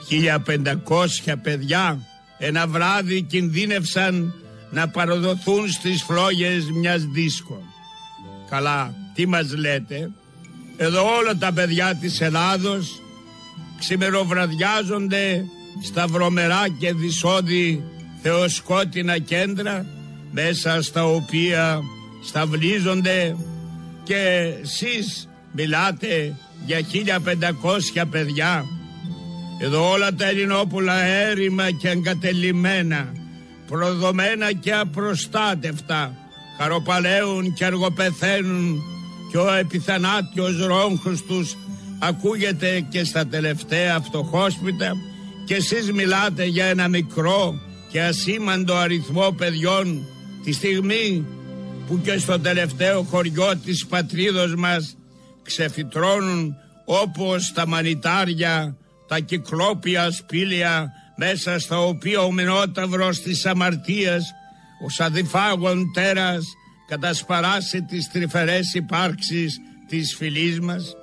1.500 παιδιά ένα βράδυ κινδύνευσαν να παραδοθούν στις φλόγες μιας δίσκο. Καλά, τι μας λέτε? Εδώ όλα τα παιδιά της Ελλάδος ξημεροβραδιάζονται στα βρωμερά και δυσόδη θεοσκότεινα κέντρα, μέσα στα οποία σταυλίζονται, και εσείς μιλάτε για 1.500 παιδιά. Εδώ όλα τα Ελληνόπουλα έρημα και εγκατελειμμένα, προδομένα και απροστάτευτα, χαροπαλαίουν και αργοπεθαίνουν, και ο επιθανάτιος ρόγχος τους ακούγεται και στα τελευταία φτωχόσπιτα, και εσείς μιλάτε για ένα μικρό και ασήμαντο αριθμό παιδιών, τη στιγμή που και στο τελευταίο χωριό της πατρίδος μας ξεφυτρώνουν όπως τα μανιτάρια τα κυκλόπια σπήλαια, μέσα στα οποία ο Μηνόταυρος της αμαρτίας, ο σαδιφάγων τέρας, κατασπαράσει τις τρυφερές υπάρξεις της φυλής μας.